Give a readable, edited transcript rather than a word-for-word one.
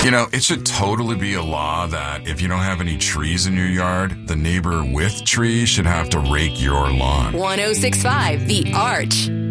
You know, it should totally be a law that if you don't have any trees in your yard, the neighbor with trees should have to rake your lawn. 1065 The Arch.